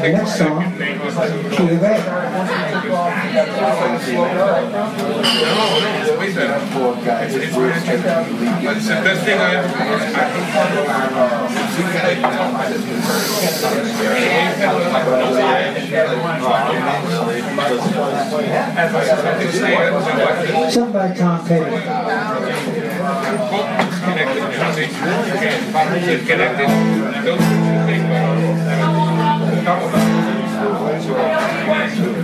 The next song, Key of A. It's way better. It's the best thing I ever Something by Tom Petty. Connected. Don't